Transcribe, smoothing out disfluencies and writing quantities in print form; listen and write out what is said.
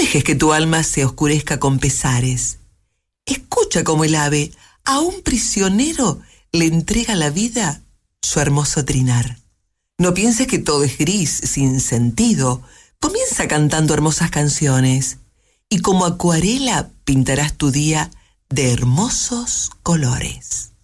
dejes que tu alma se oscurezca con pesares. Escucha cómo el ave a un prisionero le entrega la vida su hermoso trinar. No pienses que todo es gris, sin sentido. Comienza cantando hermosas canciones y como acuarela pintarás tu día de hermosos colores.